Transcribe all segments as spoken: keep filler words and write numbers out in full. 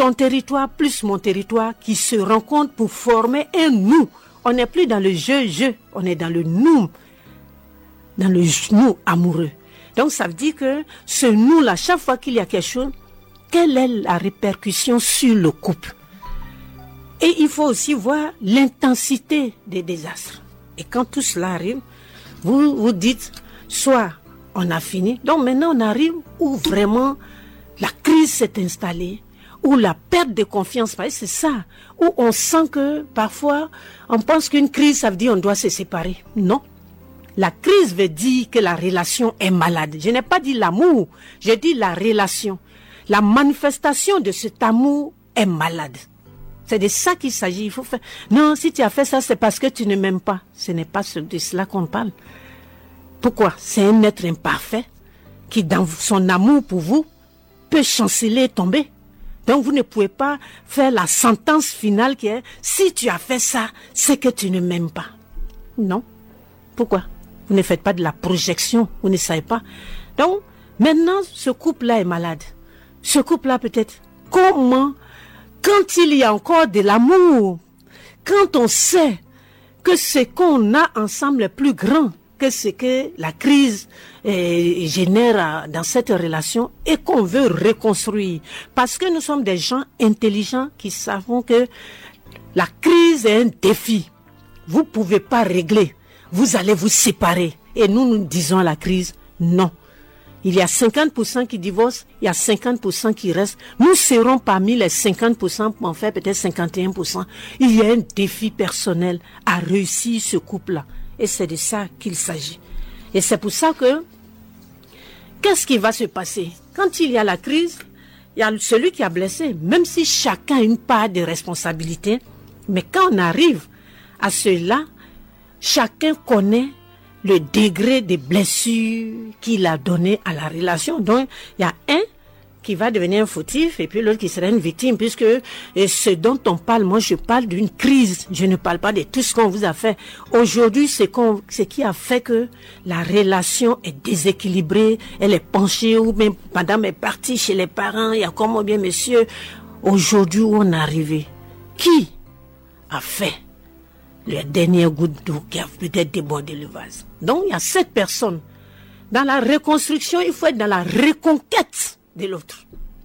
ton territoire plus mon territoire qui se rencontrent pour former un nous. On n'est plus dans le je-je, on est dans le nous, dans le nous amoureux. Donc ça veut dire que ce nous-là, chaque fois qu'il y a quelque chose, quelle est la répercussion sur le couple? Et il faut aussi voir l'intensité des désastres. Et quand tout cela arrive, vous vous dites, soit on a fini, donc maintenant on arrive où vraiment la crise s'est installée, où la perte de confiance, c'est ça, où on sent que parfois on pense qu'une crise, ça veut dire qu'on doit se séparer. Non. La crise veut dire que la relation est malade. Je n'ai pas dit l'amour, j'ai dit la relation. La manifestation de cet amour est malade. C'est de ça qu'il s'agit. Il faut faire. Non, si tu as fait ça, c'est parce que tu ne m'aimes pas. Ce n'est pas de cela qu'on parle. Pourquoi? C'est un être imparfait qui, dans son amour pour vous, peut chanceler et tomber. Donc, vous ne pouvez pas faire la sentence finale qui est « si tu as fait ça, c'est que tu ne m'aimes pas ». Non. Pourquoi? Vous ne faites pas de la projection. Vous ne savez pas. Donc, maintenant, ce couple-là est malade. Ce couple-là peut-être, comment, quand il y a encore de l'amour, quand on sait que ce qu'on a ensemble est plus grand que ce que la crise eh, génère dans cette relation et qu'on veut reconstruire. Parce que nous sommes des gens intelligents qui savons que la crise est un défi. Vous ne pouvez pas régler. Vous allez vous séparer. Et nous, nous disons à la crise, non. Il y a cinquante pour cent qui divorcent, il y a cinquante pour cent qui restent. Nous serons parmi les cinquante pour cent pour en faire peut-être cinquante et un pour cent. Il y a un défi personnel à réussir ce couple-là. Et c'est de ça qu'il s'agit. Et c'est pour ça que, qu'est-ce qui va se passer? Quand il y a la crise, il y a celui qui a blessé, même si chacun a une part de responsabilité, mais quand on arrive à cela, chacun connaît le degré de blessure qu'il a donné à la relation. Donc, il y a un qui va devenir un fautif et puis l'autre qui sera une victime, puisque et ce dont on parle, moi je parle d'une crise, je ne parle pas de tout ce qu'on vous a fait. Aujourd'hui, c'est qu'on, ce qui a fait que la relation est déséquilibrée, elle est penchée, ou même madame est partie chez les parents, il y a comment bien monsieur. Aujourd'hui, où on est arrivé? Qui a fait le dernier goutte d'eau qui a peut-être débordé le vase? Donc, il y a cette personne. Dans la reconstruction, il faut être dans la reconquête de l'autre.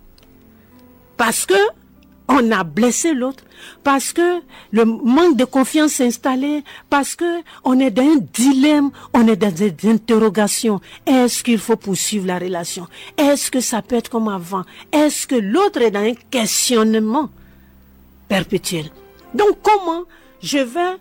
Parce que on a blessé l'autre, parce que le manque de confiance s'est installé, parce que on est dans un dilemme, on est dans des interrogations. Est-ce qu'il faut poursuivre la relation? Est-ce que ça peut être comme avant? Est-ce que l'autre est dans un questionnement perpétuel? Donc, comment je vais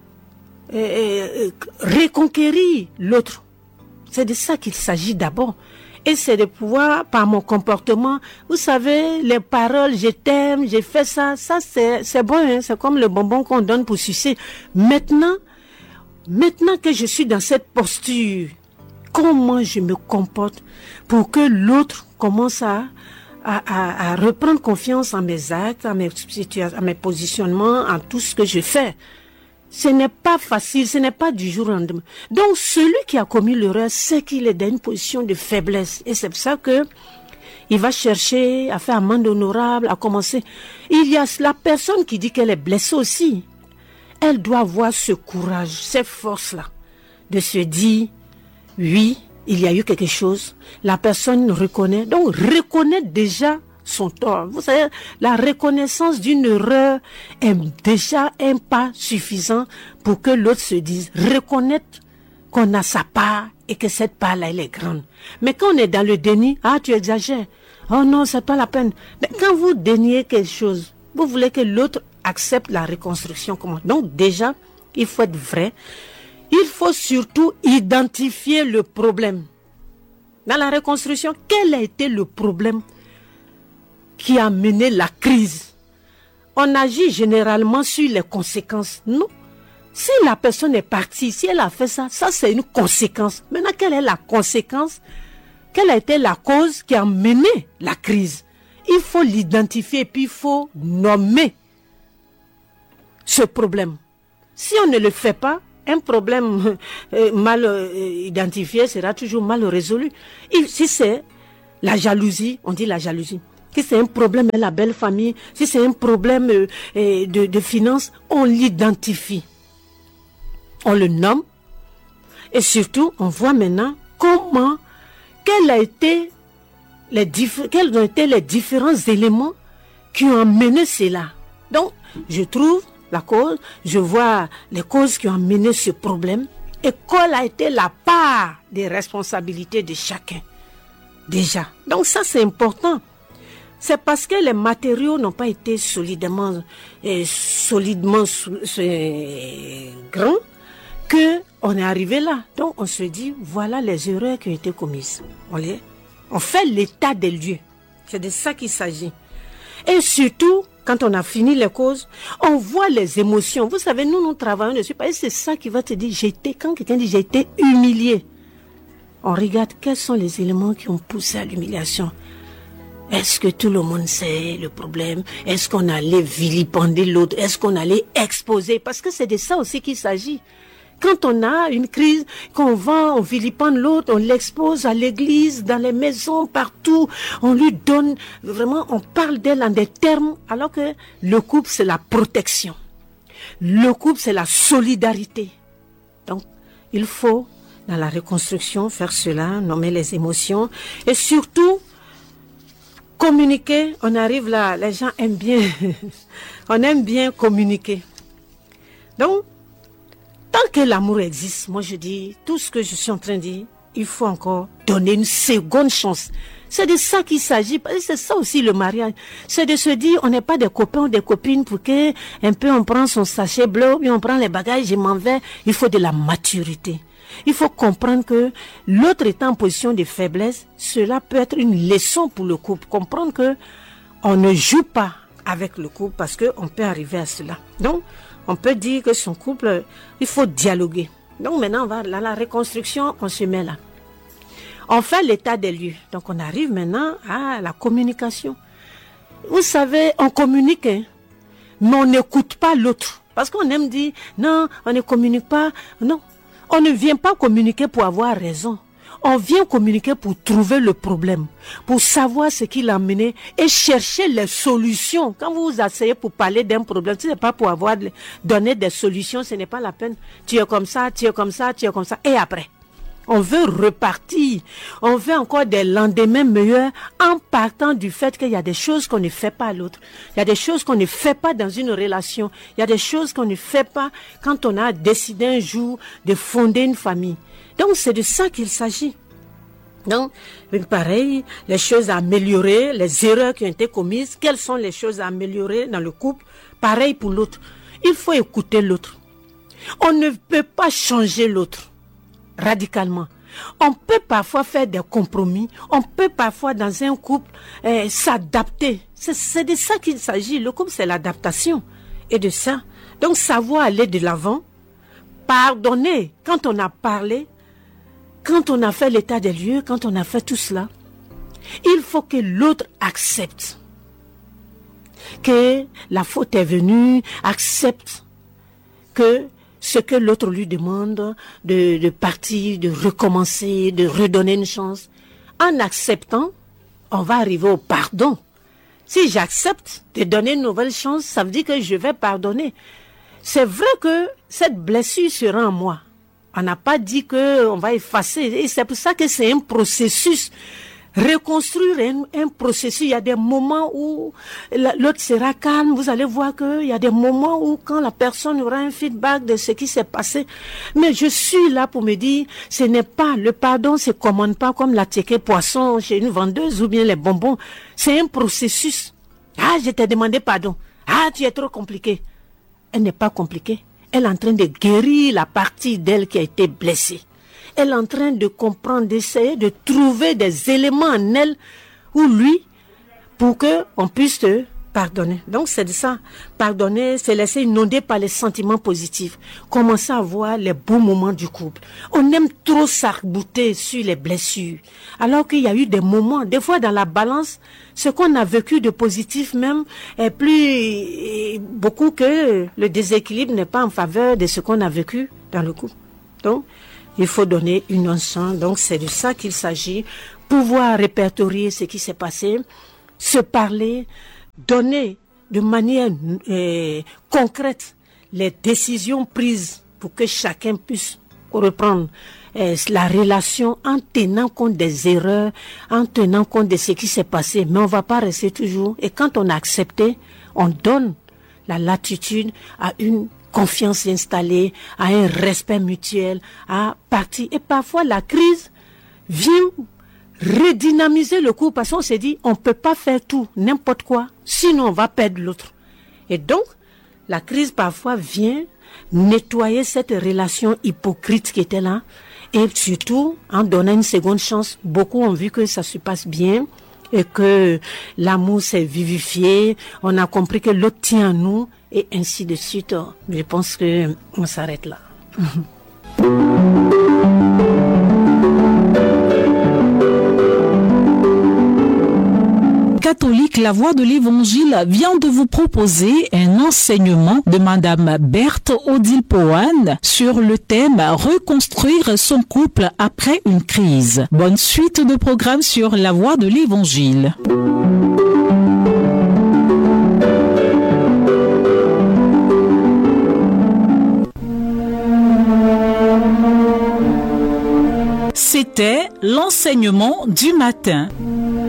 euh, reconquérir l'autre? C'est de ça qu'il s'agit d'abord. Et c'est de pouvoir, par mon comportement, vous savez, les paroles, je t'aime, j'ai fait ça, ça c'est, c'est bon, hein, c'est comme le bonbon qu'on donne pour sucer. Maintenant, maintenant que je suis dans cette posture, comment je me comporte pour que l'autre commence à, à, à, à reprendre confiance en mes actes, en mes situations, en mes positionnements, en tout ce que je fais. Ce n'est pas facile, ce n'est pas du jour au lendemain. Donc, celui qui a commis l'erreur sait qu'il est dans une position de faiblesse. Et c'est pour ça que il va chercher à faire amende honorable, à commencer. Il y a la personne qui dit qu'elle est blessée aussi. Elle doit avoir ce courage, cette force-là, de se dire, oui, il y a eu quelque chose. La personne reconnaît. Donc, reconnaître déjà son tort. Vous savez, la reconnaissance d'une erreur est déjà un pas suffisant pour que l'autre se dise, reconnaître qu'on a sa part et que cette part-là, elle est grande. Mais quand on est dans le déni, ah, tu exagères. Oh non, c'est pas la peine. Mais quand vous déniez quelque chose, vous voulez que l'autre accepte la reconstruction. Comment? Donc déjà, il faut être vrai. Il faut surtout identifier le problème. Dans la reconstruction, quel a été le problème qui a mené la crise? On agit généralement sur les conséquences. Non. Si la personne est partie, si elle a fait ça, ça c'est une conséquence. Maintenant, quelle est la conséquence? Quelle a été la cause qui a mené la crise? Il faut l'identifier et puis il faut nommer ce problème. Si on ne le fait pas, un problème euh, mal euh, identifié sera toujours mal résolu. Et si c'est la jalousie, on dit la jalousie. Si c'est un problème avec la belle famille, si c'est un problème euh, euh, de, de finances, on l'identifie. On le nomme. Et surtout, on voit maintenant comment, quels, a été les quels ont été les différents éléments qui ont mené cela. Donc, je trouve la cause, je vois les causes qui ont mené ce problème et quelle a été la part des responsabilités de chacun. Déjà. Donc ça, c'est important. C'est parce que les matériaux n'ont pas été solidement, euh, solidement euh, grands que on est arrivé là. Donc on se dit, voilà les erreurs qui ont été commises. On, les, on fait l'état des lieux. C'est de ça qu'il s'agit. Et surtout, quand on a fini les causes, on voit les émotions. Vous savez, nous, nous travaillons dessus. Et c'est ça qui va te dire, j'ai été, quand quelqu'un dit, j'ai été humilié. On regarde quels sont les éléments qui ont poussé à l'humiliation. Est-ce que tout le monde sait le problème? Est-ce qu'on allait vilipender l'autre? Est-ce qu'on allait exposer? Parce que c'est de ça aussi qu'il s'agit. Quand on a une crise, qu'on va, on vilipende l'autre, on l'expose à l'église, dans les maisons, partout, on lui donne, vraiment, on parle d'elle en des termes, alors que le couple, c'est la protection. Le couple, c'est la solidarité. Donc, il faut, dans la reconstruction, faire cela, nommer les émotions, et surtout, communiquer. On arrive là, les gens aiment bien, on aime bien communiquer. Donc, tant que l'amour existe, moi je dis, tout ce que je suis en train de dire, il faut encore donner une seconde chance. C'est de ça qu'il s'agit, c'est ça aussi le mariage. C'est de se dire, on n'est pas des copains ou des copines pour que un peu on prend son sachet bleu, puis on prend les bagages, je m'en vais. Il faut de la maturité. Il faut comprendre que l'autre étant en position de faiblesse, cela peut être une leçon pour le couple. Comprendre que on ne joue pas avec le couple parce qu'on peut arriver à cela. Donc, on peut dire que son couple, il faut dialoguer. Donc maintenant, on va dans la reconstruction, on se met là. On fait l'état des lieux. Donc on arrive maintenant à la communication. Vous savez, on communique, hein, mais on n'écoute pas l'autre. Parce qu'on aime dire, non, on ne communique pas. Non, on ne vient pas communiquer pour avoir raison. On vient communiquer pour trouver le problème, pour savoir ce qui l'a mené et chercher les solutions. Quand vous vous asseyez pour parler d'un problème, ce n'est pas pour avoir donné des solutions, ce n'est pas la peine. Tu es comme ça, tu es comme ça, tu es comme ça. Et après, on veut repartir. On veut encore des lendemains meilleurs en partant du fait qu'il y a des choses qu'on ne fait pas à l'autre. Il y a des choses qu'on ne fait pas dans une relation. Il y a des choses qu'on ne fait pas quand on a décidé un jour de fonder une famille. Donc, c'est de ça qu'il s'agit. Donc, pareil, les choses à améliorer, les erreurs qui ont été commises, quelles sont les choses à améliorer dans le couple, pareil pour l'autre. Il faut écouter l'autre. On ne peut pas changer l'autre radicalement. On peut parfois faire des compromis, on peut parfois dans un couple eh, s'adapter. C'est de ça qu'il s'agit. Le couple, c'est l'adaptation. Et de ça, donc savoir aller de l'avant, pardonner quand on a parlé, quand on a fait l'état des lieux, quand on a fait tout cela, il faut que l'autre accepte que la faute est venue, accepte que ce que l'autre lui demande, de, de partir, de recommencer, de redonner une chance. En acceptant, on va arriver au pardon. Si j'accepte de donner une nouvelle chance, ça veut dire que je vais pardonner. C'est vrai que cette blessure sera en moi. On n'a pas dit qu'on va effacer. Et c'est pour ça que c'est un processus. Reconstruire un, un processus. Il y a des moments où l'autre sera calme. Vous allez voir qu'il y a des moments où quand la personne aura un feedback de ce qui s'est passé. Mais je suis là pour me dire, ce n'est pas, le pardon se commande pas comme la ticket poisson chez une vendeuse ou bien les bonbons. C'est un processus. Ah, je t'ai demandé pardon. Ah, tu es trop compliqué. Elle n'est pas compliquée. Elle est en train de guérir la partie d'elle qui a été blessée. Elle est en train de comprendre, d'essayer de trouver des éléments en elle ou lui pour qu'on puisse te pardonner. Donc c'est de ça. Pardonner, c'est laisser inonder par les sentiments positifs. Commencer à voir les beaux moments du couple. On aime trop s'arc-bouter sur les blessures. Alors qu'il y a eu des moments, des fois dans la balance, ce qu'on a vécu de positif même est plus beaucoup que le déséquilibre n'est pas en faveur de ce qu'on a vécu dans le couple. Donc, il faut donner une chance. Donc, c'est de ça qu'il s'agit. Pouvoir répertorier ce qui s'est passé. se parler, donner de manière euh, concrète les décisions prises pour que chacun puisse reprendre euh, la relation en tenant compte des erreurs, en tenant compte de ce qui s'est passé. Mais on ne va pas rester toujours. Et quand on a accepté, on donne la latitude à une confiance installée, à un respect mutuel, à partir. Et parfois, la crise vient redynamiser le couple parce qu'on s'est dit, on ne peut pas faire tout, n'importe quoi, sinon on va perdre l'autre. Et donc, la crise parfois vient nettoyer cette relation hypocrite qui était là, et surtout, en donnant une seconde chance, beaucoup ont vu que ça se passe bien, et que l'amour s'est vivifié, on a compris que l'autre tient à nous, et ainsi de suite. Je pense qu'on s'arrête là. Catholique, la voix de l'Évangile vient de vous proposer un enseignement de Madame Berthe Odile Pohan sur le thème « Reconstruire son couple après une crise ». Bonne suite de programme sur la voix de l'Évangile. C'était l'enseignement du matin.